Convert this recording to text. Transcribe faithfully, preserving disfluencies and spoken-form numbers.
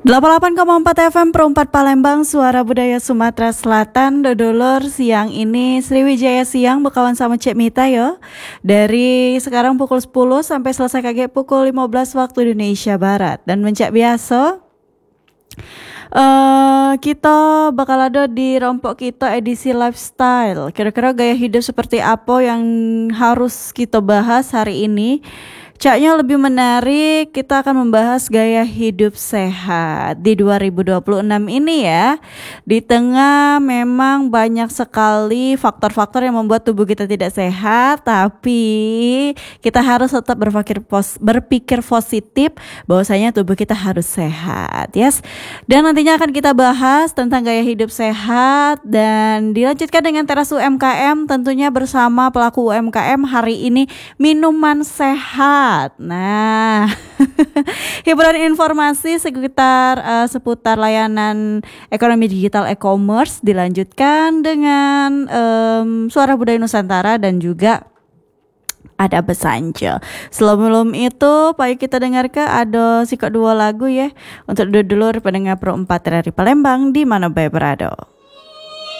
delapan puluh delapan koma empat F M Perempat Palembang, Suara Budaya Sumatera Selatan. Dodolor, siang ini Sriwijaya Siang berkawan sama Cek Mita yo. Dari sekarang pukul sepuluh sampai selesai kaget pukul lima belas waktu Indonesia Barat. Dan mencak biasa Uh, kita bakal ada di rompok kita edisi lifestyle. Kira-kira gaya hidup seperti apa yang harus kita bahas hari ini? Caknya lebih menarik, kita akan membahas gaya hidup sehat di dua ribu dua puluh enam ini ya. Di tengah memang banyak sekali faktor-faktor yang membuat tubuh kita tidak sehat, tapi kita harus tetap berpikir pos- berpikir positif bahwasanya tubuh kita harus sehat, yes. Dan nantinya akan kita bahas tentang gaya hidup sehat dan dilanjutkan dengan teras U M K M, tentunya bersama pelaku U M K M hari ini, minuman sehat. Nah, hiburan informasi sekitar uh, seputar layanan ekonomi digital e-commerce dilanjutkan dengan um, Suara Budaya Nusantara dan juga ada Besanjo. Sebelum itu, Pak kita dengarkan ada sikok dua lagu ya untuk dulur pendengar perempat dari Palembang di mana bae berada.